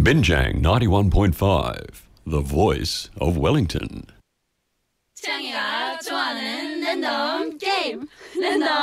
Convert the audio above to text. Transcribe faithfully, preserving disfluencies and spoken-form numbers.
Binjang ninety-one point five, the voice of Wellington. 창이가 좋아하는 랜덤 게임 랜덤